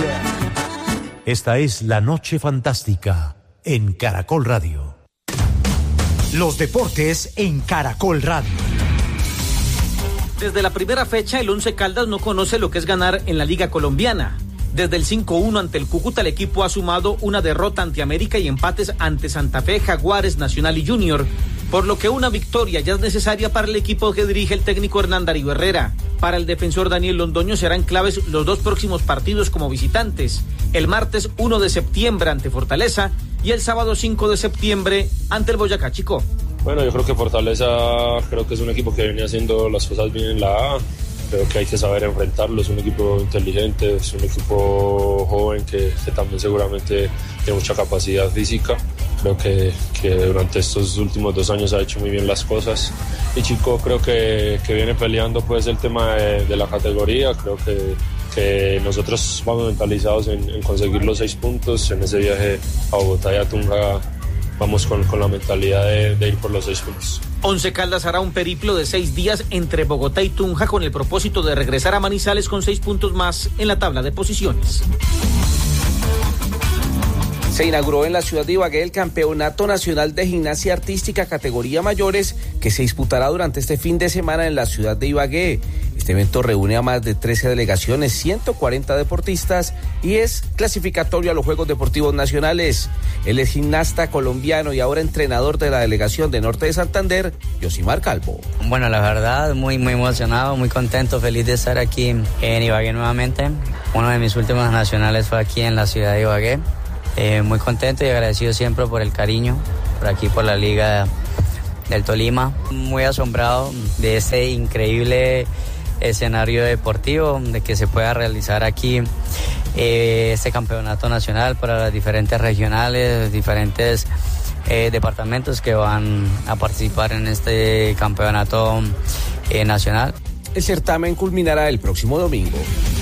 Esta es La Noche Fantástica en Caracol Radio. Los deportes en Caracol Radio. Desde la primera fecha, el Once Caldas no conoce lo que es ganar en la Liga Colombiana. Desde el 5-1 ante el Cúcuta, el equipo ha sumado una derrota ante América y empates ante Santa Fe, Jaguares, Nacional y Junior, por lo que una victoria ya es necesaria para el equipo que dirige el técnico Hernán Darío Herrera. Para el defensor Daniel Londoño serán claves los dos próximos partidos como visitantes, el martes 1 de septiembre ante Fortaleza y el sábado 5 de septiembre ante el Boyacá Chico. Bueno, yo creo que Fortaleza es un equipo que viene haciendo las cosas bien en la A. Creo que hay que saber enfrentarlo, es un equipo inteligente, es un equipo joven que también seguramente tiene mucha capacidad física. Creo que durante estos últimos 2 años ha hecho muy bien las cosas. Y Chico creo que viene peleando pues el tema de la categoría. Creo que nosotros vamos mentalizados en conseguir los 6 puntos. En ese viaje a Bogotá y a Tunja vamos con la mentalidad de ir por los 6 puntos. Once Caldas hará un periplo de 6 días entre Bogotá y Tunja con el propósito de regresar a Manizales con 6 puntos más en la tabla de posiciones. Se inauguró en la ciudad de Ibagué el Campeonato Nacional de Gimnasia Artística categoría mayores que se disputará durante este fin de semana en la ciudad de Ibagué. Este evento reúne a más de 13 delegaciones, 140 deportistas y es clasificatorio a los Juegos Deportivos Nacionales. Él es gimnasta colombiano y ahora entrenador de la delegación de Norte de Santander, Yosimar Calvo. Bueno, la verdad, muy emocionado, muy contento, feliz de estar aquí en Ibagué nuevamente. Uno de mis últimos nacionales fue aquí en la ciudad de Ibagué. Muy contento y agradecido siempre por el cariño, por aquí, por la Liga del Tolima. Muy asombrado de este increíble escenario deportivo, de que se pueda realizar aquí este campeonato nacional para las diferentes regionales, diferentes departamentos que van a participar en este campeonato nacional. El certamen culminará el próximo domingo.